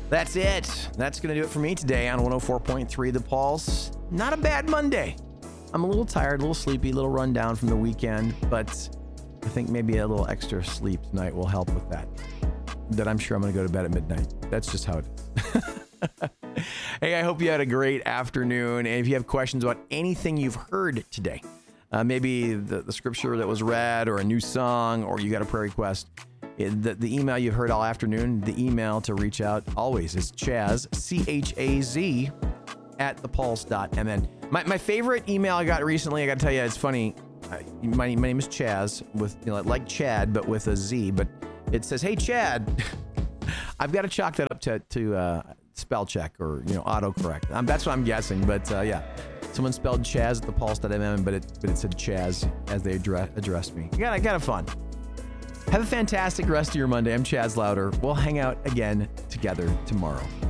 That's it. That's going to do it for me today on 104.3 The Pulse. Not a bad Monday. I'm a little tired, a little sleepy, a little run down from the weekend, but I think maybe a little extra sleep tonight will help with that. That I'm sure I'm going to go to bed at midnight. That's just how it is. Hey, I hope you had a great afternoon. And if you have questions about anything you've heard today, maybe the scripture that was read or a new song, or you got a prayer request, the email you've heard all afternoon, the email to reach out always is Chaz, C-H-A-Z, at thepulse.mn. My favorite email I got recently, I got to tell you, it's funny. My name is Chaz, with like Chad, but with a Z. But it says, "Hey Chad," I've got to chalk that up to spell check or autocorrect. That's what I'm guessing. But yeah, someone spelled Chaz at thepulse.mn, but it said Chaz as they addressed me. Kind of fun. Have a fantastic rest of your Monday. I'm Chaz Louder. We'll hang out again together tomorrow.